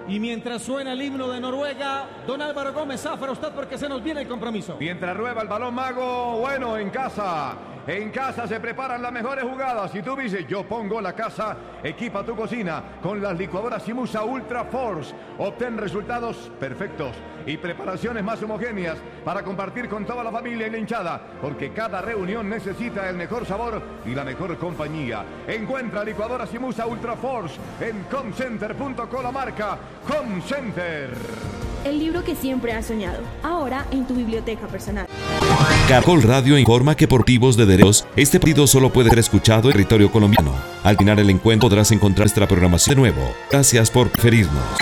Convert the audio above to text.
Y mientras suena el himno de Noruega, don Álvaro Gómez, zafra usted porque se nos viene el compromiso. Mientras rueda el balón Mago, bueno, en casa se preparan las mejores jugadas. Si tú dices, yo pongo la casa, equipa tu cocina con las licuadoras Simusa Ultra Force. Obtén resultados perfectos y preparaciones más homogéneas para compartir con toda la familia y la hinchada, porque cada reunión necesita el mejor sabor y la mejor compañía. Encuentra licuadora Simusa Ultra Force en comcenter.co, la marca Comcenter. El libro que siempre has soñado, ahora en tu biblioteca personal. Caracol Radio informa que por motivos de derechos, este partido solo puede ser escuchado en territorio colombiano. Al final el encuentro podrás encontrar nuestra programación de nuevo. Gracias por preferirnos.